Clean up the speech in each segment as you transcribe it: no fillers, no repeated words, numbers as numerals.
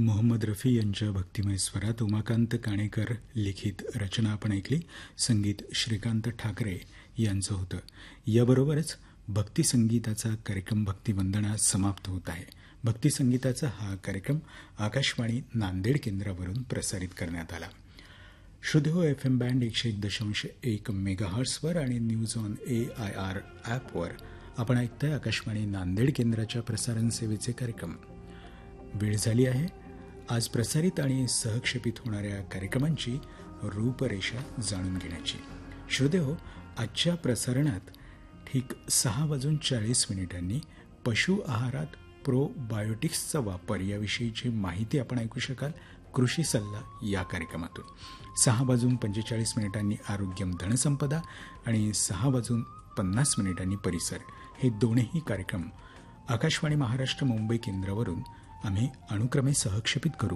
मोहम्मद रफी यांच्या भक्तिमय स्वरात उमाकांत काणेकर लिखित रचना आपण ऐकली. संगीत श्रीकांत ठाकरे यांचं होतं. याबरोबरच भक्तिसंगीताचा कार्यक्रम भक्तिवंदना समाप्त होत आहे. भक्तिसंगीताचा हा कार्यक्रम आकाशवाणी नांदेड केंद्रावरून प्रसारित करण्यात आला. श्रोतेहो, FM बँड 101.1 मेगाहर्ट्सवर आणि न्यूज ऑन AIR ॲपवर आपण ऐकताय आकाशवाणी नांदेड केंद्राच्या प्रसारण सेवेचे कार्यक्रम. वेळ झाली आहे आज प्रसारित आणि सहक्षेपित होणाऱ्या कार्यक्रमांची रूपरेषा जाणून घेण्याची. श्रोतेहो, आजच्या प्रसारणात ठीक 6:40 पशु आहारात प्रोबायोटिक्सचा वापर याविषयीची माहिती आपण ऐकू शकाल कृषी सल्ला या कार्यक्रमातून. 6:45 आरोग्यम धनसंपदा आणि 6:50 परिसर हे दोन्ही कार्यक्रम आकाशवाणी महाराष्ट्र मुंबई केंद्रावरून आम्ही अनुक्रमे सहक्षेपित करू.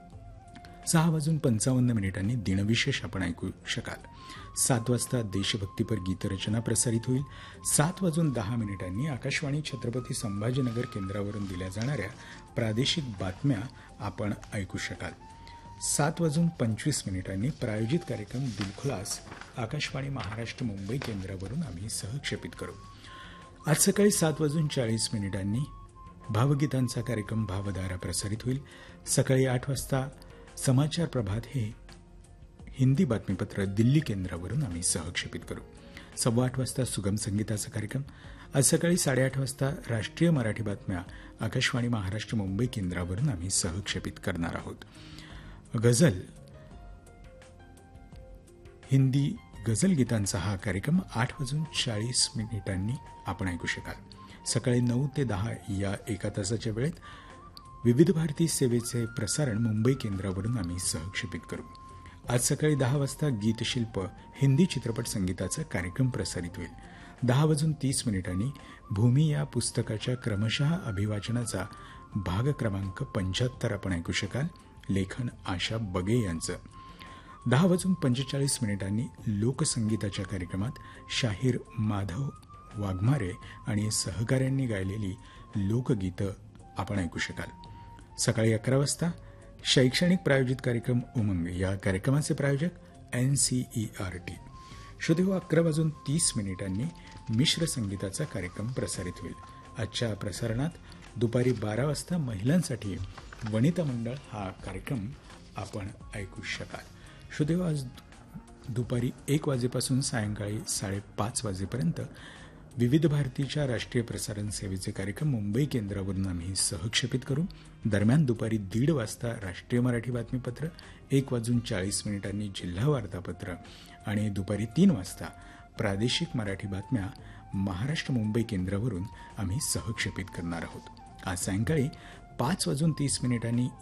6:55 दिनविशेष आपण ऐकू शकाल. 7 वाजता देशभक्तीपर गीतरचना प्रसारित होईल. 7:10 आकाशवाणी छत्रपती संभाजीनगर केंद्रावरून दिल्या जाणाऱ्या प्रादेशिक बातम्या आपण ऐकू शकाल. 7:25 प्रायोजित कार्यक्रम दिलखुलास आकाशवाणी महाराष्ट्र मुंबई केंद्रावरून आम्ही सहक्षेपित करू. आज सकाळी 7:40 भावगीतांचा कार्यक्रम भावधारा प्रसारित होईल. सकाळी 8 वाजता समाचार प्रभात हे हिंदी बातमीपत्र दिल्ली केंद्रावरून आम्ही सहक्षेपित करू. 8:15 वाजता सुगम संगीताचा कार्यक्रम. आज सकाळी 8:30 वाजता राष्ट्रीय मराठी बातम्या आकाशवाणी महाराष्ट्र मुंबई केंद्रावरून आम्ही सहक्षेपित करणार आहोत. गझल हिंदी गझल गीतांचा हा कार्यक्रम 8:40 आपण ऐकू शकाल. सकाळी 9 ते 10 या एका तासाच्या वेळेत विविध भारती सेवेचे प्रसारण मुंबई केंद्रावरून आम्ही सहक्षेपित करू. आज सकाळी 10 वाजता गीतशिल्प हिंदी चित्रपट संगीताचा कार्यक्रम प्रसारित होईल. 10:30 भूमी या पुस्तकाच्या क्रमशः अभिवाचनाचा भाग क्रमांक 75 आपण ऐकू शकाल. लेखन आशा बगे यांचं. 10:45 लोकसंगीताच्या कार्यक्रमात शाहीर माधव वाघमारे आणि सहकाऱ्यांनी गायलेली लोकगीतं आपण ऐकू शकाल. सकाळी 11 वाजता शैक्षणिक प्रायोजित कार्यक्रम उमंग या कार्यक्रमाचे प्रायोजक NCERT. श्रोतेहो, 11:30 मिश्र संगीताचा कार्यक्रम प्रसारित होईल. आजच्या प्रसारणात दुपारी 12 वाजता महिलांसाठी वनिता मंडळ हा कार्यक्रम आपण ऐकू शकाल. श्रोतेहो, आज दुपारी 1 वाजेपासून सायंकाळी 5:30 वाजेपर्यंत विविध भारतीच्या राष्ट्रीय प्रसारण सेवेचे कार्यक्रम मुंबई केंद्रावरून आम्ही सहक्षेपित करू. दरम्यान दुपारी 1:30 वाजता राष्ट्रीय मराठी बातमीपत्र, 1:40 जिल्हा वार्तापत्र आणि दुपारी 3 वाजता प्रादेशिक मराठी बातम्या महाराष्ट्र मुंबई केंद्रावरून आम्ही सहक्षेपित करणार आहोत. आज सायंकाळी 5:30